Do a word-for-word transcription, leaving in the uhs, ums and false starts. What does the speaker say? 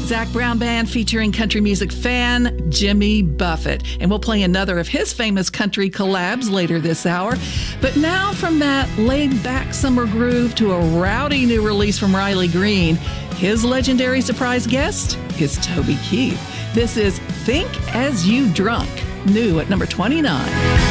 Zac Brown Band featuring country music fan Jimmy Buffett. And we'll play another of his famous country collabs later this hour. But now from that laid-back summer groove to a rowdy new release from Riley Green, his legendary surprise guest is Toby Keith. This is Think As You Drunk, new at number twenty-nine.